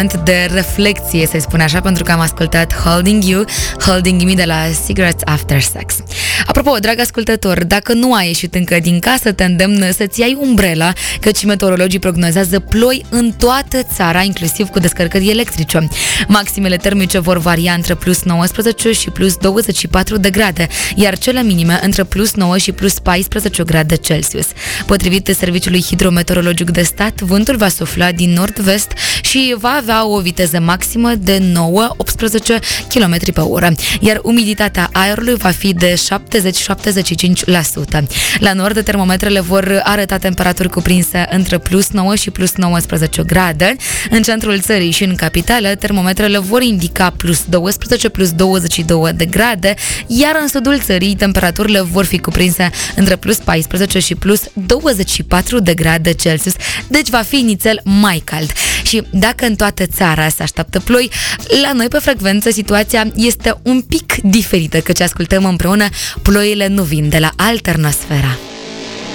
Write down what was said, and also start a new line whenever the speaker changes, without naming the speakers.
moment de reflexie, să spun așa, pentru că am ascultat Holding Me de la Cigarettes After Sex. Apropo, drag ascultător, dacă nu ai ieșit încă din casă, te îndemn să-ți iei umbrela, căci meteorologii prognozează ploi în toată țara, inclusiv cu descărcări electrice. Maximele termice vor varia între plus 19 și plus 24 de grade, iar cele minime între plus 9 și plus 14 grade Celsius. Potrivit Serviciului Hidrometeorologic de Stat, vântul va sufla din nord-vest și va avea o viteză maximă de 9-18 km pe oră, iar umiditatea aerului va fi de 70-75%. La nord, termometrele vor arăta temperaturi cuprinse între plus 9 și plus 19 grade. În centrul țării și în capitală, termometrele vor indica plus 12, plus 22 de grade, iar în sudul țării, temperaturile vor fi cuprinse între plus 14 și plus 24 de grade Celsius, deci va fi nițel mai cald. Și dacă în toată țara se așteaptă ploi, la noi pe frecvență situația este un pic diferită, căci ascultăm împreună Ploile nu vin de la Alternosfera.